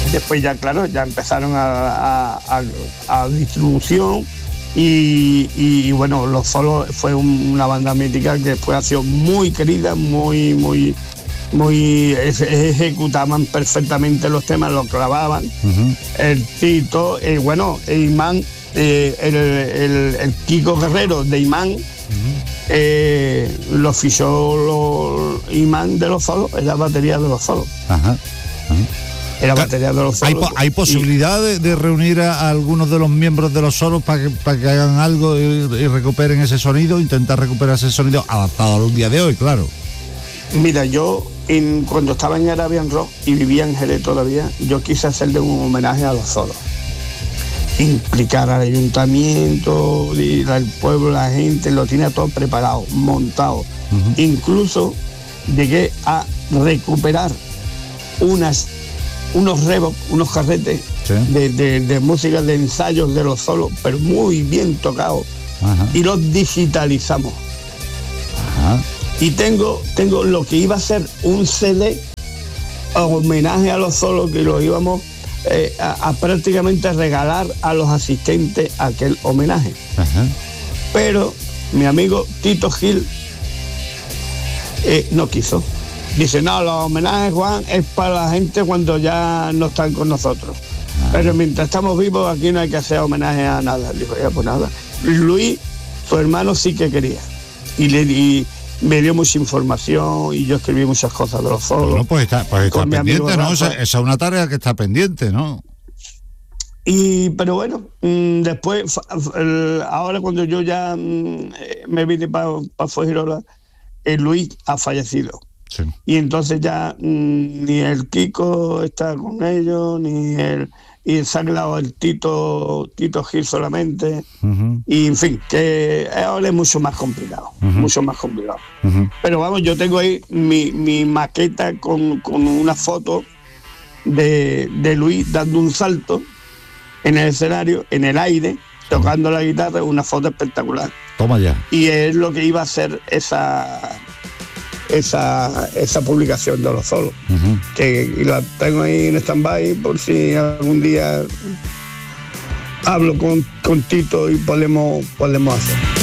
Después ya, claro, ya empezaron a distribución y bueno, Los Solos fue una banda mítica que después ha sido muy querida, muy ejecutaban perfectamente los temas, los grababan. El Tito, Imán, el Kiko Guerrero de Imán, lo fichó Imán de Los Solos, es la batería de Los Solos. Era batería de Los Solos. ¿Hay posibilidad de reunir a algunos de los miembros de Los Solos para que hagan algo y recuperen ese sonido, intentar recuperar ese sonido adaptado al día de hoy, claro? Mira, yo cuando estaba en Arabian Rock y vivía en Jerez todavía, yo quise hacerle un homenaje a Los Solos. Implicar al ayuntamiento, al pueblo, la gente, lo tenía todo preparado, montado. Incluso llegué a recuperar unos rebos, unos carretes de música, de ensayos de Los Solos, pero muy bien tocados. Y los digitalizamos. Y tengo lo que iba a ser un CD homenaje a Los Solos, que lo íbamos a prácticamente regalar a los asistentes a aquel homenaje. Pero mi amigo Tito Gil no quiso. Dice, no, los homenajes, Juan, es para la gente cuando ya no están con nosotros. Pero mientras estamos vivos, aquí no hay que hacer homenaje a nada. Dijo, ya, pues nada. Luis, su hermano, sí que quería. Y me dio mucha información y yo escribí muchas cosas de Los Solos. Bueno, pues está pendiente, ¿no? Esa es una tarea que está pendiente, ¿no? Pero bueno, después, ahora cuando yo ya me vine para Fuengirola, Luis ha fallecido. Sí. Y entonces ya ni el Kiko está con ellos, y se ha quedado el Tito Gil solamente. Y en fin, que ahora es mucho más complicado, mucho más complicado. Pero vamos, yo tengo ahí mi maqueta con una foto de Luis dando un salto en el escenario, en el aire, tocando la guitarra, una foto espectacular. Toma ya. Y es lo que iba a ser esa publicación de Los Solos, que la tengo ahí en stand-by por si algún día hablo con Tito y podemos hacer.